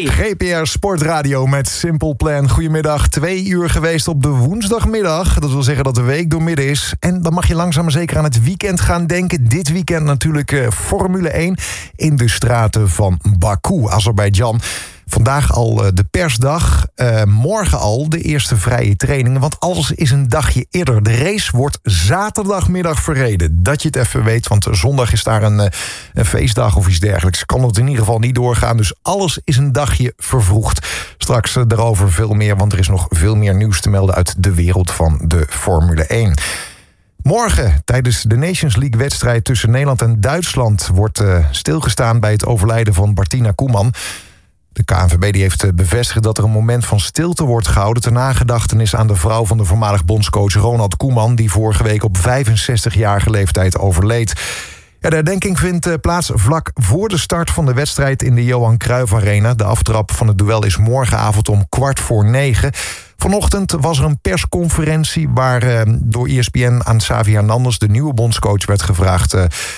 GPR Sportradio met Simple Plan. Goedemiddag, 2 uur geweest op de woensdagmiddag. Dat wil zeggen dat de week doormidden is. En dan mag je langzaam maar zeker aan het weekend gaan denken. Dit weekend natuurlijk Formule 1 in de straten van Baku, Azerbeidzjan. Vandaag al de persdag, morgen al de eerste vrije trainingen. Want alles is een dagje eerder. De race wordt zaterdagmiddag verreden. Dat je het even weet, want zondag is daar een feestdag of iets dergelijks. Kan het in ieder geval niet doorgaan. Dus alles is een dagje vervroegd. Straks daarover veel meer, want er is nog veel meer nieuws te melden uit de wereld van de Formule 1. Morgen, tijdens de Nations League-wedstrijd tussen Nederland en Duitsland, wordt stilgestaan bij het overlijden van Martina Koeman. De KNVB heeft bevestigd dat er een moment van stilte wordt gehouden ter nagedachtenis aan de vrouw van de voormalig bondscoach Ronald Koeman, die vorige week op 65-jarige leeftijd overleed. Ja, de herdenking vindt plaats vlak voor de start van de wedstrijd in de Johan Cruijff Arena. De aftrap van het duel is morgenavond om 8:45. Vanochtend was er een persconferentie waar door ESPN aan Xavi Hernandez, de nieuwe bondscoach, werd gevraagd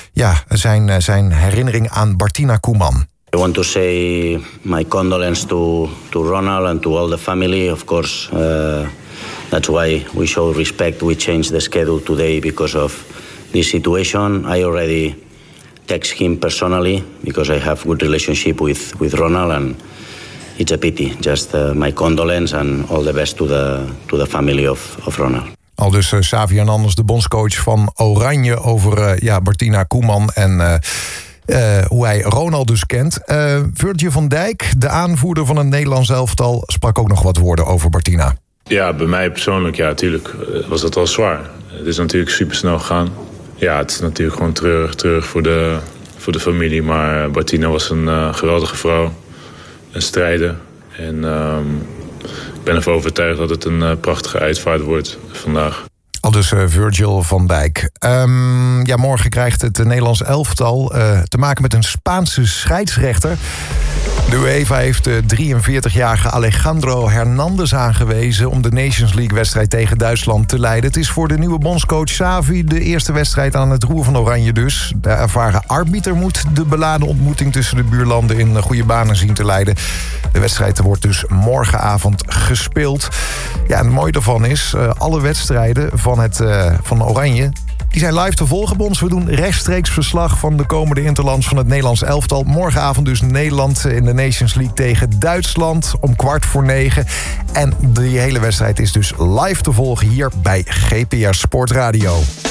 zijn herinnering aan Martina Koeman. I want to say my condolence to Ronald and to all the family. Of course, that's why we show respect. We changed the schedule today because of this situation. I already text him personally because I have good relationship with Ronald, and it's a pity. Just my condolence and all the best to the family of Ronald. Al dus Xavi Hernandez, de bondscoach van Oranje, over Martina Koeman en hoe hij Ronald dus kent. Virgil van Dijk, de aanvoerder van het Nederlands elftal, sprak ook nog wat woorden over Martina. Ja, bij mij persoonlijk, ja, natuurlijk was dat wel zwaar. Het is natuurlijk supersnel gegaan. Ja, het is natuurlijk gewoon treurig voor de familie. Maar Martina was een geweldige vrouw, een strijder. En ik ben ervan overtuigd dat het een prachtige uitvaart wordt vandaag. Aldus Virgil van Dijk. Morgen krijgt het Nederlands elftal te maken met een Spaanse scheidsrechter. De UEFA heeft de 43-jarige Alejandro Hernandez aangewezen om de Nations League-wedstrijd tegen Duitsland te leiden. Het is voor de nieuwe bondscoach Xavi de eerste wedstrijd aan het roer van Oranje dus. De ervaren arbiter moet de beladen ontmoeting tussen de buurlanden in goede banen zien te leiden. De wedstrijd wordt dus morgenavond gespeeld. Ja, en het mooie daarvan is, alle wedstrijden van Oranje, die zijn live te volgen bij ons. We doen rechtstreeks verslag van de komende interlands van het Nederlands elftal. Morgenavond dus Nederland in de Nations League tegen Duitsland om 8:45. En die hele wedstrijd is dus live te volgen hier bij GPR Sportradio.